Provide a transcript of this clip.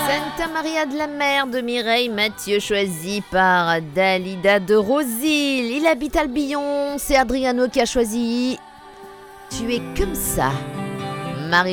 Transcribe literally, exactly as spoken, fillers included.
Santa Maria de la Mer de Mireille Mathieu, choisi par Dalida de Rosil. Il habite Albion, c'est Adriano qui a choisi Tu es comme ça.